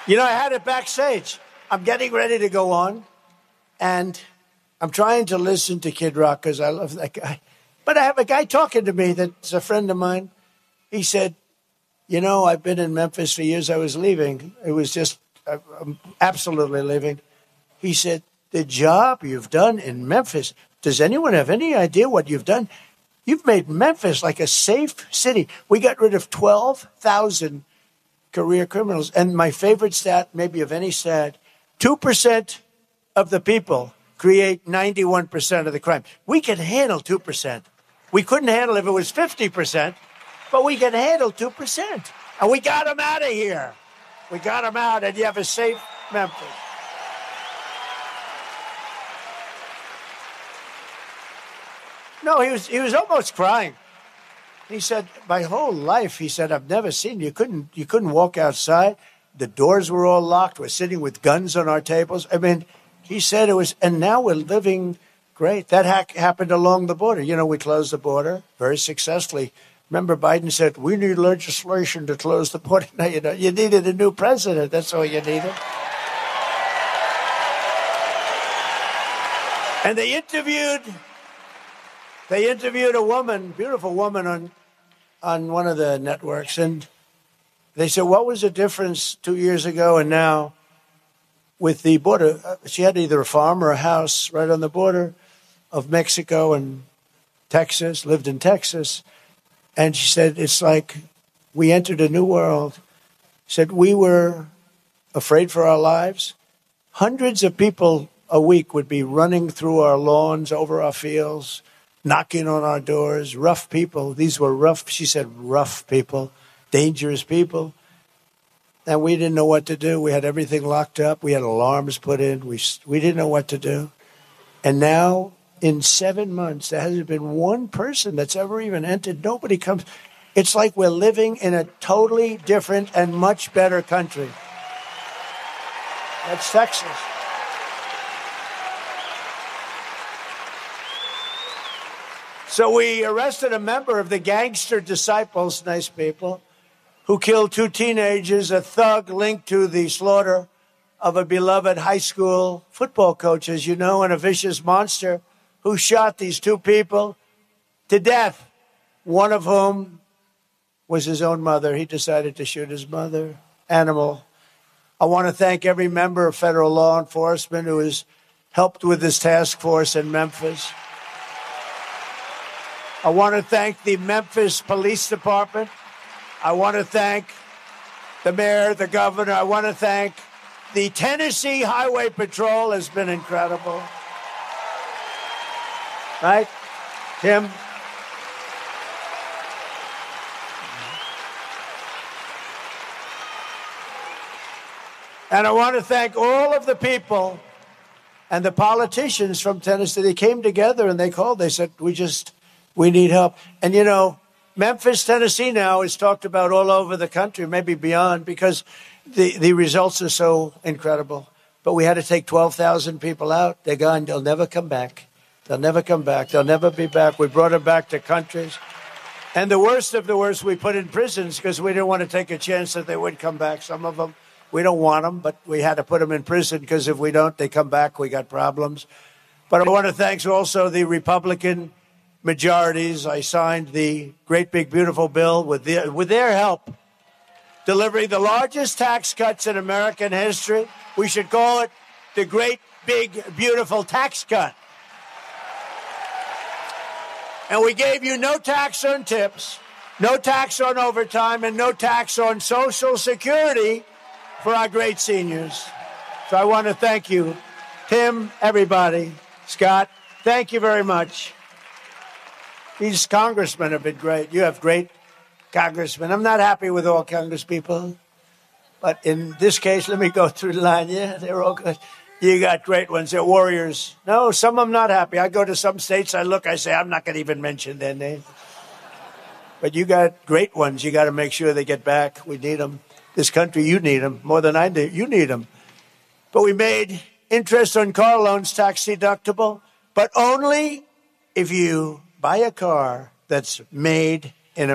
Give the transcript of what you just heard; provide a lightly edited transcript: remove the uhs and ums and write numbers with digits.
You know, I had it backstage. I'm getting ready to go on, and I'm trying to listen to Kid Rock because I love that guy. But I have a guy talking to me that's a friend of mine. He said, you know, I've been in Memphis for years. I was leaving. It was just I'm absolutely leaving. He said, the job you've done in Memphis, does anyone have any idea what you've done? You've made Memphis like a safe city. We got rid of 12,000 career criminals. And my favorite stat, maybe of any stat, 2% of the people create 91% of the crime. We can handle 2%. We couldn't handle if it was 50%, but we can handle 2%. And we got them out of here. We got them out, and you have a safe Memphis. No, he was almost crying. He said, my whole life, he said, I've never seen you. You couldn't walk outside. The doors were all locked. We're sitting with guns on our tables. I mean, he said it was, and now we're living great. That happened along the border. You know, we closed the border very successfully. Remember, Biden said, we need legislation to close the border. No, you know, you needed a new president. That's all you needed. And they interviewed a woman, beautiful woman on one of the networks, and they said, what was the difference 2 years ago and now with the border? She had either a farm or a house right on the border of Mexico and Texas, lived in Texas. And she said, it's like we entered a new world. She said, we were afraid for our lives. Hundreds of people a week would be running through our lawns, over our fields, knocking on our doors, rough people. These were rough, she said, rough people, dangerous people. And we didn't know what to do. We had everything locked up. We had alarms put in. We didn't know what to do. And now, in 7 months, there hasn't been one person that's ever even entered. Nobody comes. It's like we're living in a totally different and much better country. That's Texas. So we arrested a member of the Gangster Disciples, nice people, who killed 2 teenagers, a thug linked to the slaughter of a beloved high school football coach, as you know, and a vicious monster who shot these 2 people to death, one of whom was his own mother. He decided to shoot his mother. Animal. I want to thank every member of federal law enforcement who has helped with this task force in Memphis. I want to thank the Memphis Police Department. I want to thank the mayor, the governor. I want to thank the Tennessee Highway Patrol, has been incredible. Right, Tim? And I want to thank all of the people and the politicians from Tennessee. They came together and they called. They said, we need help. And, you know, Memphis, Tennessee now is talked about all over the country, maybe beyond, because the results are so incredible. But we had to take 12,000 people out. They're gone. They'll never come back. They'll never come back. They'll never be back. We brought them back to countries. And the worst of the worst, we put in prisons because we didn't want to take a chance that they would come back. Some of them, we don't want them, but we had to put them in prison because if we don't, they come back, we got problems. But I want to thank also the Republican majorities. I signed the great big beautiful bill with their help, delivering the largest tax cuts in American history. We should call it the great big beautiful tax cut. And we gave you no tax on tips, no tax on overtime, and no tax on Social Security for our great seniors. So I want to thank you, Tim, everybody, Scott, thank you very much. These congressmen have been great. You have great congressmen. I'm not happy with all congresspeople, but in this case, let me go through the line. Yeah, they're all good. You got great ones. They're warriors. No, some of them not happy. I go to some states, I look, I say, I'm not going to even mention their name. But you got great ones. You got to make sure they get back. We need them. This country, you need them more than I do. You need them. But we made interest on car loans tax deductible, but only if you buy a car that's made